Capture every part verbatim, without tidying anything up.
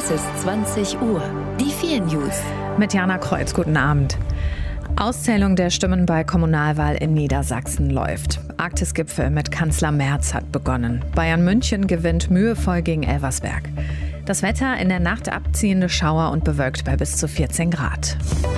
Es ist zwanzig Uhr. Die vier News. Mit Jana Kreuz, guten Abend. Auszählung der Stimmen bei Kommunalwahl in Niedersachsen läuft. Arktisgipfel mit Kanzler Merz hat begonnen. Bayern München gewinnt mühevoll gegen Elversberg. Das Wetter: in der Nacht abziehende Schauer und bewölkt bei bis zu vierzehn Grad.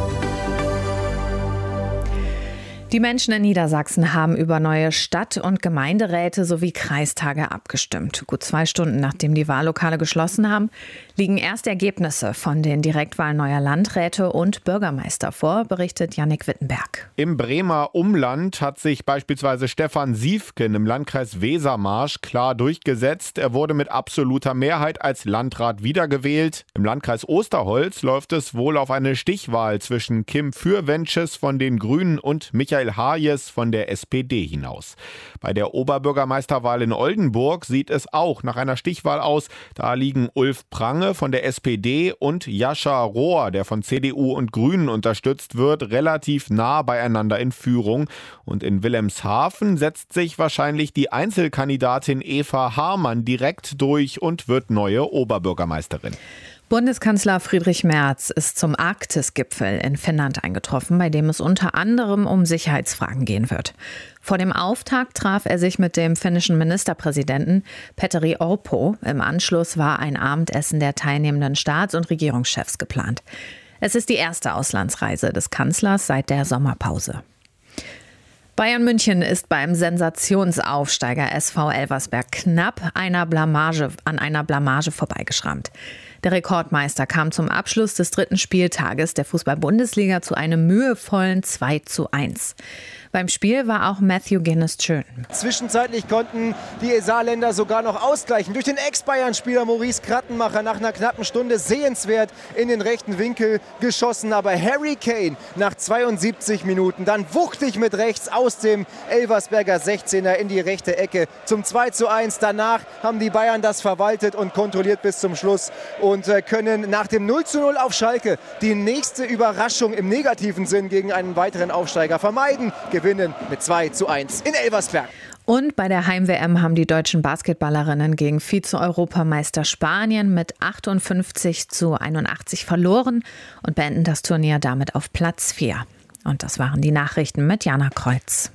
Die Menschen in Niedersachsen haben über neue Stadt- und Gemeinderäte sowie Kreistage abgestimmt. Gut zwei Stunden nachdem die Wahllokale geschlossen haben, liegen erste Ergebnisse von den Direktwahlen neuer Landräte und Bürgermeister vor, berichtet Jannik Wittenberg. Im Bremer Umland hat sich beispielsweise Stefan Siefken im Landkreis Wesermarsch klar durchgesetzt. Er wurde mit absoluter Mehrheit als Landrat wiedergewählt. Im Landkreis Osterholz läuft es wohl auf eine Stichwahl zwischen Kim Fürwensches von den Grünen und Michael Hayes von der S P D hinaus. Bei der Oberbürgermeisterwahl in Oldenburg sieht es auch nach einer Stichwahl aus. Da liegen Ulf Prange von der S P D und Jascha Rohr, der von C D U und Grünen unterstützt wird, relativ nah beieinander in Führung. Und in Wilhelmshaven setzt sich wahrscheinlich die Einzelkandidatin Eva Hamann direkt durch und wird neue Oberbürgermeisterin. Bundeskanzler Friedrich Merz ist zum Arktisgipfel in Finnland eingetroffen, bei dem es unter anderem um Sicherheitsfragen gehen wird. Vor dem Auftakt traf er sich mit dem finnischen Ministerpräsidenten Petteri Orpo. Im Anschluss war ein Abendessen der teilnehmenden Staats- und Regierungschefs geplant. Es ist die erste Auslandsreise des Kanzlers seit der Sommerpause. Bayern München ist beim Sensationsaufsteiger S V Elversberg knapp einer Blamage, an einer Blamage vorbeigeschrammt. Der Rekordmeister kam zum Abschluss des dritten Spieltages der Fußball-Bundesliga zu einem mühevollen zwei zu eins. Beim Spiel war auch Matthew Guinness schön. Zwischenzeitlich konnten die Saarländer sogar noch ausgleichen. Durch den Ex-Bayern-Spieler Maurice Krattenmacher nach einer knappen Stunde sehenswert in den rechten Winkel geschossen. Aber Harry Kane nach zweiundsiebzig Minuten dann wuchtig mit rechts aus dem Elversberger sechzehner in die rechte Ecke zum zwei zu eins. Danach haben die Bayern das verwaltet und kontrolliert bis zum Schluss und können nach dem null zu null auf Schalke die nächste Überraschung im negativen Sinn gegen einen weiteren Aufsteiger vermeiden. Gewinnen mit zwei zu eins in Elversberg. Und bei der Heim-W M haben die deutschen Basketballerinnen gegen Vize-Europameister Spanien mit achtundfünfzig zu einundachtzig verloren und beenden das Turnier damit auf Platz vier. Und das waren die Nachrichten mit Jana Kreuz.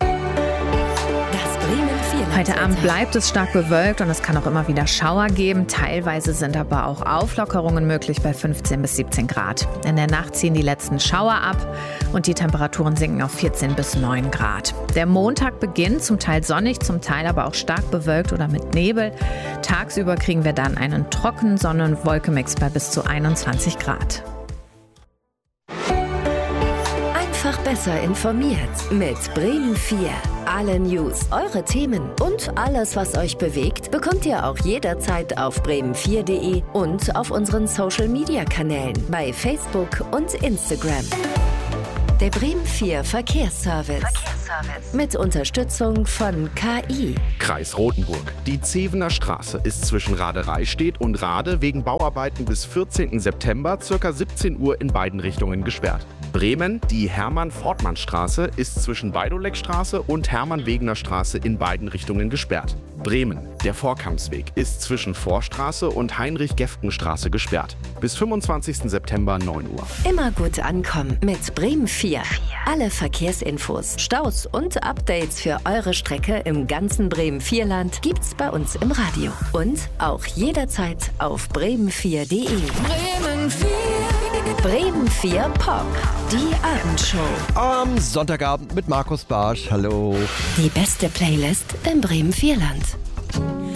Heute Abend bleibt es stark bewölkt und es kann auch immer wieder Schauer geben. Teilweise sind aber auch Auflockerungen möglich bei fünfzehn bis siebzehn Grad. In der Nacht ziehen die letzten Schauer ab und die Temperaturen sinken auf vierzehn bis neun Grad. Der Montag beginnt zum Teil sonnig, zum Teil aber auch stark bewölkt oder mit Nebel. Tagsüber kriegen wir dann einen trockenen Sonne- und Wolkenmix bei bis zu einundzwanzig Grad. Einfach besser informiert mit Bremen vier. Alle News, eure Themen und alles, was euch bewegt, bekommt ihr auch jederzeit auf bremen vier punkt de und auf unseren Social-Media-Kanälen bei Facebook und Instagram. Der Bremen vier Verkehrsservice. Verkehrsservice. Mit Unterstützung von K I. Kreis Rothenburg. Die Zevener Straße ist zwischen Radereistedt und Rade wegen Bauarbeiten bis vierzehnten September ca. siebzehn Uhr in beiden Richtungen gesperrt. Bremen, die Hermann-Fortmann-Straße ist zwischen Weidoleckstraße und Hermann-Wegener-Straße in beiden Richtungen gesperrt. Bremen, der Vorkampfsweg ist zwischen Vorstraße und Heinrich-Gefgen-Straße gesperrt. Bis fünfundzwanzigsten September neun Uhr. Immer gut ankommen mit Bremen vier. Alle Verkehrsinfos, Staus und Updates für eure Strecke im ganzen Bremen vier Land gibt's bei uns im Radio. Und auch jederzeit auf bremen vier punkt de. Bremen vier. Bremen vier Pop. Die Abendshow. Am Sonntagabend mit Markus Barsch. Hallo. Die beste Playlist im Bremen vier Land.